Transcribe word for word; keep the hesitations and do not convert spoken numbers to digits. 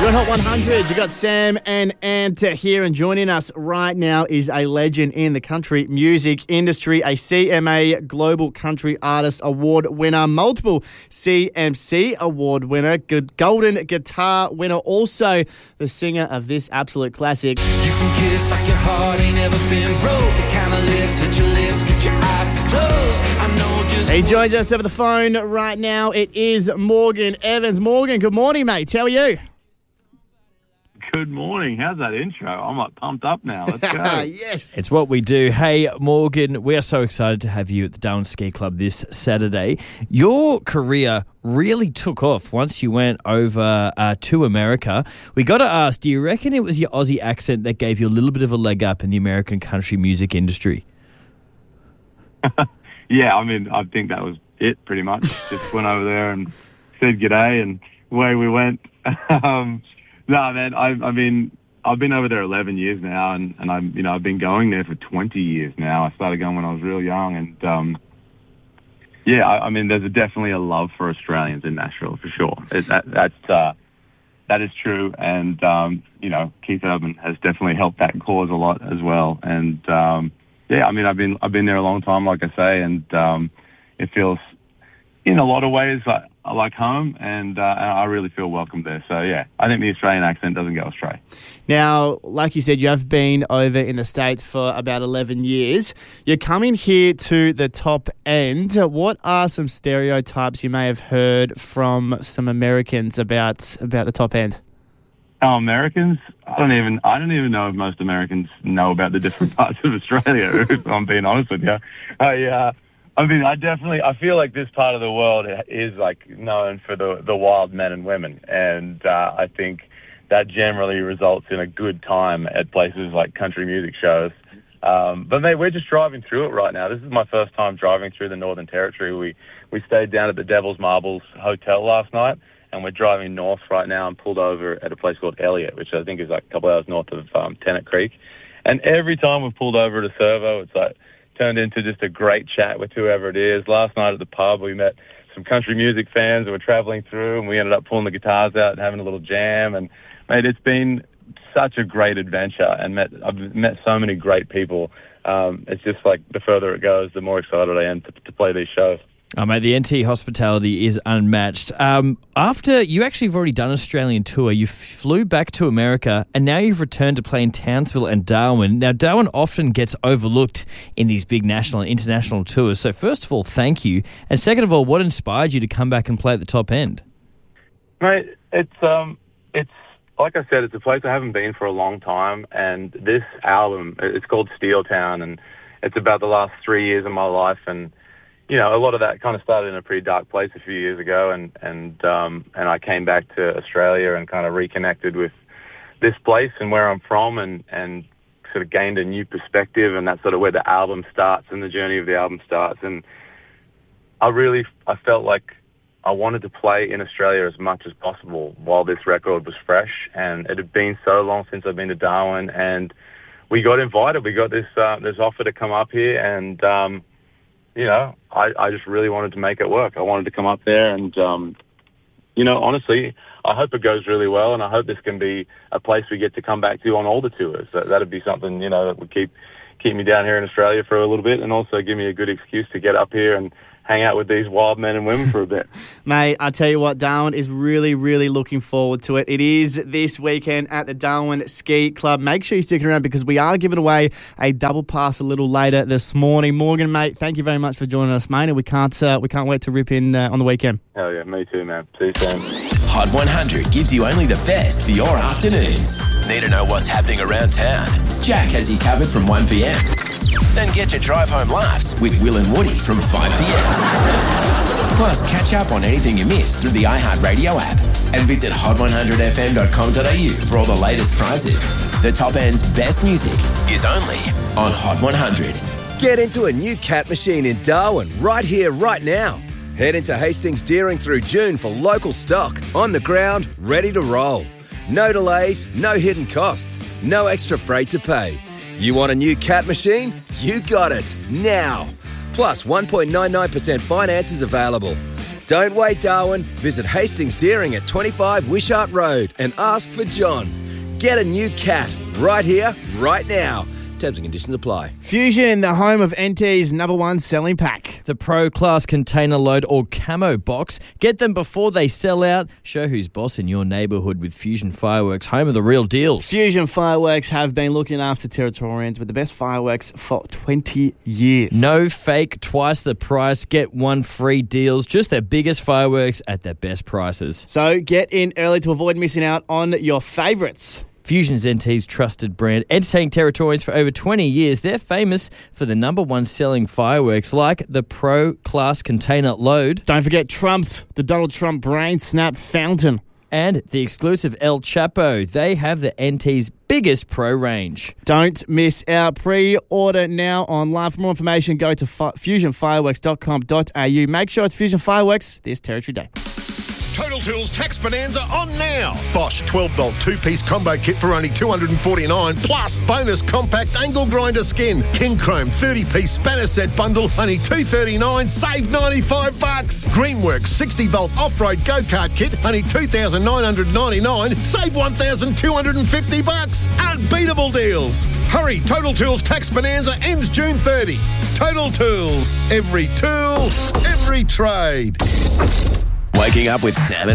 You're on Hot one hundred. You got Sam and Anta here, and joining us right now is a legend in the country music industry, a C M A Global Country Artist Award winner, multiple C M C Award winner, good Golden Guitar winner, also the singer of this absolute classic. You can kiss like your heart ain't ever been broke. The kind of lips hit your lips, get your eyes to close. I know just. He joins us over the phone right now. It is Morgan Evans. Morgan, good morning, mate. How are you? Good morning. How's that intro? I'm like pumped up now. Let's go. Yes. It's what we do. Hey, Morgan, we are so excited to have you at the Darwin Ski Club this Saturday. Your career really took off once you went over uh, to America. We got to ask, do you reckon it was your Aussie accent that gave you a little bit of a leg up in the American country music industry? Yeah, I mean, I think that was it pretty much. Just went over there and said g'day and away we went. um, No, man. I, I mean, I've been over there eleven years now, and, and I'm, you know, I've been going there for twenty years now. I started going when I was real young, and um, yeah, I, I mean, there's a, definitely a love for Australians in Nashville for sure. It, that, that's uh, that is true, and um, you know, Keith Urban has definitely helped that cause a lot as well. And um, yeah, I mean, I've been I've been there a long time, like I say, and um, it feels in a lot of ways like. I like home, and, uh, and I really feel welcome there. So, yeah, I think the Australian accent doesn't go astray. Now, like you said, you have been over in the States for about eleven years. You're coming here to the top end. What are some stereotypes you may have heard from some Americans about about the top end? Oh, Americans? I don't even I don't even know if most Americans know about the different parts of Australia, if I'm being honest with you. I, uh, I mean, I definitely, I feel like this part of the world is, like, known for the, the wild men and women. And uh, I think that generally results in a good time at places like country music shows. Um, but, mate, we're just driving through it right now. This is my first time driving through the Northern Territory. We, we stayed down at the Devil's Marbles Hotel last night, and we're driving north right now and pulled over at a place called Elliott, which I think is, like, a couple hours north of um, Tennant Creek. And every time we've pulled over at a servo, it's like, turned into just a great chat with whoever it is. Last night at the pub, we met some country music fans that were traveling through, and we ended up pulling the guitars out and having a little jam. And, mate, it's been such a great adventure, and met I've met so many great people. Um, it's just like the further it goes, the more excited I am to, to play these shows. Oh, mate, the N T hospitality is unmatched. Um, after you actually have already done an Australian tour, you flew back to America, and now you've returned to play in Townsville and Darwin. Now, Darwin often gets overlooked in these big national and international tours. So, first of all, thank you. And second of all, what inspired you to come back and play at the top end? Mate, it's um, it's like I said, it's a place I haven't been for a long time, and this album, it's called Steel Town, and it's about the last three years of my life, and you know, a lot of that kind of started in a pretty dark place a few years ago, and and um, and I came back to Australia and kind of reconnected with this place and where I'm from, and, and sort of gained a new perspective, and that's sort of where the album starts and the journey of the album starts. And I really, I felt like I wanted to play in Australia as much as possible while this record was fresh, and it had been so long since I've been to Darwin, and we got invited. We got this uh, this offer to come up here, and um, you know, I, I just really wanted to make it work. I wanted to come up there and, um, you know, honestly, I hope it goes really well, and I hope this can be a place we get to come back to on all the tours. That, that'd be something, you know, that would keep keep me down here in Australia for a little bit, and also give me a good excuse to get up here and hang out with these wild men and women for a bit. Mate, I tell you what, Darwin is really, really looking forward to it. It is this weekend at the Darwin Ski Club. Make sure you stick around, because we are giving away a double pass a little later this morning. Morgan, mate, thank you very much for joining us, mate, and we can't uh, we can't wait to rip in uh, on the weekend. Hell yeah, me too, man. See you soon. Hot one hundred gives you only the best for your afternoons. Need to know what's happening around town? Jack has you covered from one p.m. Then get your drive home laughs with Will and Woody from five p.m. Plus, catch up on anything you missed through the iHeartRadio app, and visit hot one hundred f m dot com dot a u for all the latest prizes. The top end's best music is only on Hot one hundred. Get into a new Cat machine in Darwin right here, right now. Head into Hastings Deering through June for local stock, on the ground, ready to roll. No delays, no hidden costs, no extra freight to pay. You want a new Cat machine? You got it, now. Plus one point nine nine percent finance is available. Don't wait, Darwin. Visit Hastings Deering at twenty-five Wishart Road and ask for John. Get a new cat right here, right now. Terms and conditions apply. Fusion, the home of N T's number one selling pack. The Pro Class Container Load or Camo Box. Get them before they sell out. Show who's boss in your neighbourhood with Fusion Fireworks, home of the real deals. Fusion Fireworks have been looking after Territorians with the best fireworks for twenty years. No fake, twice the price, get one free deals. Just their biggest fireworks at their best prices. So get in early to avoid missing out on your favourites. Fusion's N T's trusted brand, entertaining Territorians for over twenty years. They're famous for the number one selling fireworks like the Pro Class Container Load. Don't forget Trumped, the Donald Trump Brain Snap Fountain. And the exclusive El Chapo. They have the N T's biggest pro range. Don't miss out. Pre-order now online. For more information, go to fi- fusion fireworks dot com dot a u. Make sure it's Fusion Fireworks this Territory Day. Total Tools Tax Bonanza on now. Bosch twelve volt two-piece combo kit for only two hundred forty-nine dollars plus bonus compact angle grinder skin. King Chrome thirty-piece spanner set bundle only two hundred thirty-nine dollars, save ninety-five bucks. Greenworks sixty volt off-road go-kart kit only two thousand nine hundred ninety-nine dollars, save one thousand two hundred fifty bucks. Unbeatable deals. Hurry, Total Tools Tax Bonanza ends June thirtieth. Total Tools, every tool, every trade. Waking up with Sam and